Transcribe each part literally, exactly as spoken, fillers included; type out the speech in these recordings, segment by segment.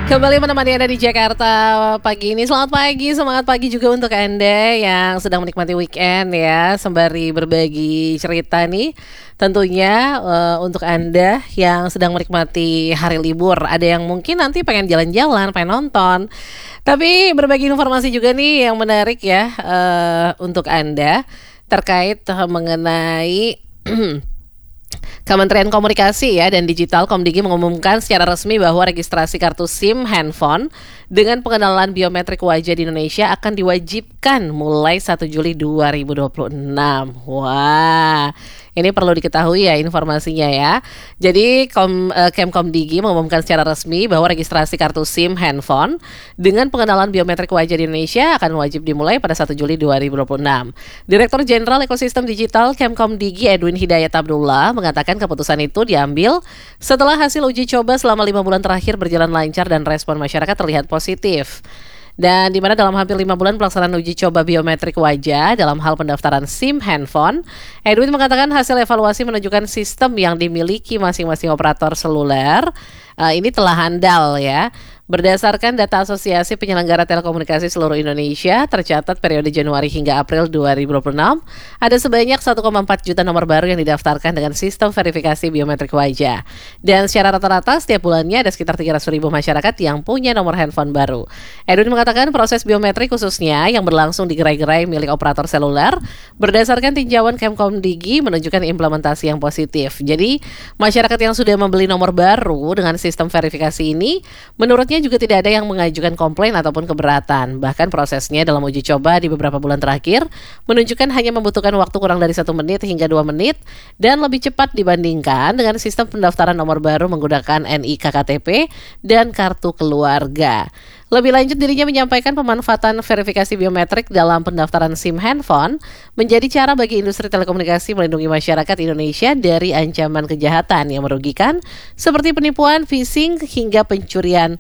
Kembali menemani Anda di Jakarta pagi ini. Selamat pagi, semangat pagi juga untuk Anda yang sedang menikmati weekend ya, sembari berbagi cerita nih. Tentunya uh, untuk Anda yang sedang menikmati hari libur, ada yang mungkin nanti pengen jalan-jalan, pengen nonton. Tapi berbagi informasi juga nih yang menarik ya uh, untuk Anda terkait uh, mengenai Kementerian Komunikasi ya dan Digital Komdigi mengumumkan secara resmi bahwa registrasi kartu SIM handphone dengan pengenalan biometrik wajah di Indonesia akan diwajibkan mulai satu Juli dua ribu dua puluh enam. Wah, ini perlu diketahui ya informasinya ya. Jadi Kom, eh, Kemkomdigi mengumumkan secara resmi bahwa registrasi kartu SIM handphone dengan pengenalan biometrik wajah di Indonesia akan wajib dimulai pada satu Juli dua ribu dua puluh enam. Direktur Jenderal Ekosistem Digital Kemkomdigi Edwin Hidayat Abdullah mengatakan keputusan itu diambil setelah hasil uji coba selama lima bulan terakhir berjalan lancar dan respon masyarakat terlihat positif. Dan di mana dalam hampir lima bulan pelaksanaan uji coba biometrik wajah dalam hal pendaftaran SIM handphone, Edwin mengatakan hasil evaluasi menunjukkan sistem yang dimiliki masing-masing operator seluler uh, ini telah handal ya. Berdasarkan data Asosiasi Penyelenggara Telekomunikasi Seluruh Indonesia, tercatat periode Januari hingga April dua ribu dua puluh enam, ada sebanyak satu koma empat juta nomor baru yang didaftarkan dengan sistem verifikasi biometrik wajah. Dan secara rata-rata setiap bulannya ada sekitar tiga ratus ribu masyarakat yang punya nomor handphone baru. Edwin mengatakan proses biometrik khususnya yang berlangsung di gerai-gerai milik operator seluler, berdasarkan tinjauan Kemkomdigi menunjukkan implementasi yang positif. Jadi, masyarakat yang sudah membeli nomor baru dengan sistem verifikasi ini, menurutnya juga tidak ada yang mengajukan komplain ataupun keberatan. Bahkan prosesnya dalam uji coba di beberapa bulan terakhir menunjukkan hanya membutuhkan waktu kurang dari satu menit hingga dua menit dan lebih cepat dibandingkan dengan sistem pendaftaran nomor baru menggunakan N I K K T P dan kartu keluarga. Lebih lanjut, dirinya menyampaikan pemanfaatan verifikasi biometrik dalam pendaftaran SIM handphone menjadi cara bagi industri telekomunikasi melindungi masyarakat Indonesia dari ancaman kejahatan yang merugikan seperti penipuan, phishing, hingga pencurian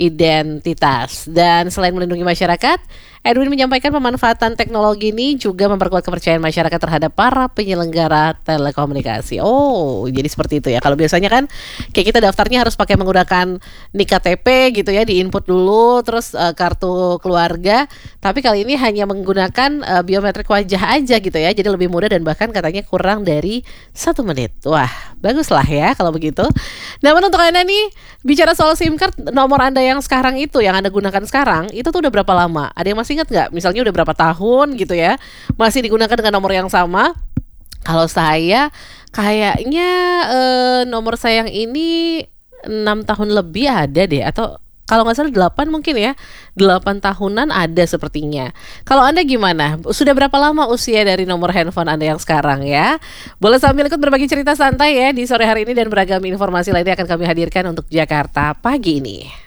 identitas. Dan selain melindungi masyarakat, Edwin menyampaikan pemanfaatan teknologi ini juga memperkuat kepercayaan masyarakat terhadap para penyelenggara telekomunikasi. Oh, jadi seperti itu ya. Kalau biasanya kan kayak kita daftarnya harus pakai menggunakan N I K K T P gitu ya, diinput dulu, terus uh, kartu keluarga. Tapi kali ini hanya menggunakan uh, biometrik wajah aja gitu ya. Jadi lebih mudah dan bahkan katanya kurang dari satu menit. Wah, bagus lah ya kalau begitu. Namun untuk Anda nih, bicara soal SIM card, nomor Anda yang sekarang itu, yang Anda gunakan sekarang, itu tuh udah berapa lama? Ada yang masih ingat nggak? Misalnya udah berapa tahun gitu ya, masih digunakan dengan nomor yang sama? Kalau saya kayaknya eh, nomor saya yang ini enam tahun lebih ada deh, atau kalau nggak salah delapan mungkin ya, delapan tahunan ada sepertinya. Kalau Anda gimana? Sudah berapa lama usia dari nomor handphone Anda yang sekarang ya? Boleh sambil ikut berbagi cerita santai ya di sore hari ini, dan beragam informasi lainnya akan kami hadirkan untuk Jakarta pagi ini.